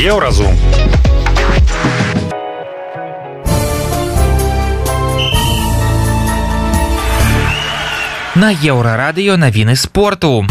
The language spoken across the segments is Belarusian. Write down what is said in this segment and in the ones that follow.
Еўразум. На Еўрарадыё навіны спорту.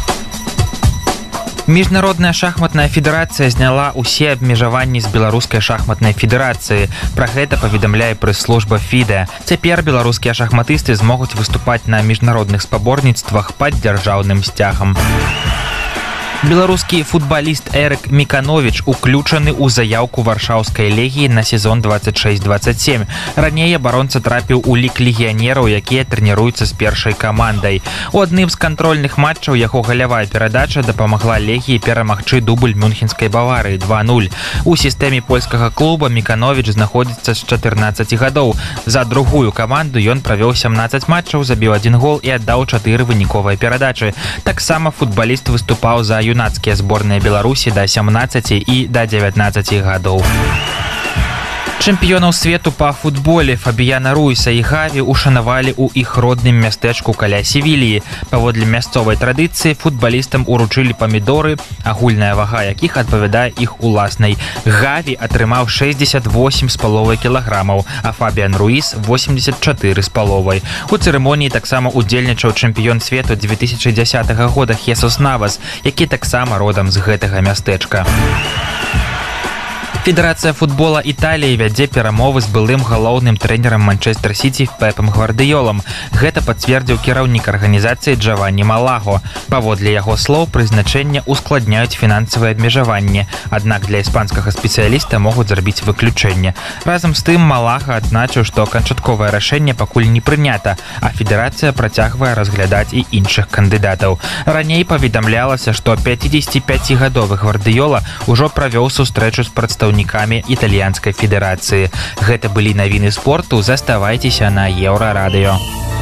Міжнародная шахматная федэрацыя зняла ўсе абмежаванні з беларускай шахматнай федэрацыі. Пра гэта паведамляе прэс-служба ФІДЭ. Цяпер беларускія шахматысты змогуць выступаць на міжнародных спаборніцтвах пад дзяржаўным сцягам. Беларускі футбаліст Эрык Мікановіч уключаны ў заяўку варшаўскай легіі на сезон 26-27. Раней абаронца трапіў у лік легіянераў, якія трэніруюцца з першай камандай. У адным з кантрольных матчаў яго галявая перадача дапамагла легіі перамагчы дубль мюнхенскай Баварыі 2-0. У сістэме польскага клуба Мікановіч знаходзіцца з 14 гадоў. За другую каманду ён правёў 17 матчаў, забіў 1 гол і аддаў 4 выніковыя перадачы. Таксама футбаліст выступаў за юнацкія зборныя Беларусі да 17 і да 19 гадоў. Чэмпіёнаў свету па футболе Фабіяна Руіса і Гаві ушанавалі ў іх родным мястэчку каля Севіліі. Паводле мясцовай традыцыі футбалістам уручылі памідоры, агульная вага якіх адпавядае іх уласнай. Гаві атрымаў 68,5 кілаграмаў, а Фабіян Руіс 84,5. У цырымоніі таксама удзельнічаў чэмпіён свету 2010 года Хесус Навас, які таксама родам з гэтага мястэчка. Федэрацыя футбола Італіі вядзе перамовы з былым галоўным трэнерам Манчестер Сіці Пепам Гвардыёлам. Гэта пацвердзіў кіраўнік арганізацыі Джаванні Малаго. Паводле яго слоў, прызначэнне ускладняюць фінансавыя абмежаванні, аднак для іспанскага спецыяліста могуць зрабіць выключэнне. Разам з тым Малага адзначыў, што канчатковае рашэнне пакуль не прынята, а федэрацыя працягвае разглядаць і іншых кандыдатаў. Раней паведамлялася, што 55-гадовы Гвардыёла ўжо правёў сустрэчу з прадстаўнікамі італьянскай федэрацыі. Гэта былі навіны спорту. Заставайцеся на Еўрарадыё.